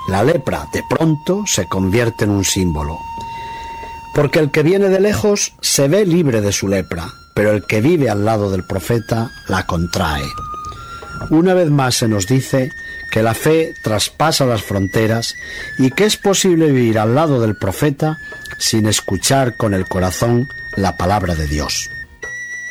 La lepra, de pronto, se convierte en un símbolo. Porque el que viene de lejos se ve libre de su lepra, pero el que vive al lado del profeta la contrae. Una vez más se nos dice que la fe traspasa las fronteras y que es posible vivir al lado del profeta sin escuchar con el corazón la palabra de Dios.